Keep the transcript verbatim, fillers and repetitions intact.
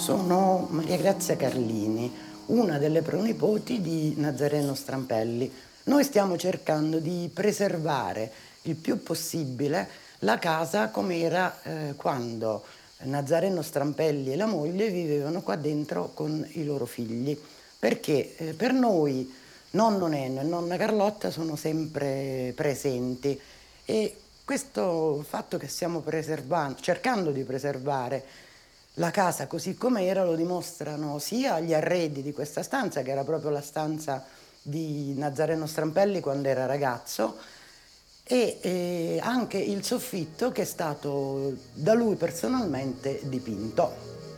Sono Maria Grazia Carlini, una delle pronipoti di Nazareno Strampelli. Noi stiamo cercando di preservare il più possibile la casa come era eh, quando Nazareno Strampelli e la moglie vivevano qua dentro con i loro figli, perché eh, per noi nonno Neno e nonna Carlotta sono sempre presenti e questo fatto che stiamo preservando, cercando di preservare la casa così com'era lo dimostrano sia gli arredi di questa stanza, che era proprio la stanza di Nazareno Strampelli quando era ragazzo, e eh, anche il soffitto che è stato da lui personalmente dipinto.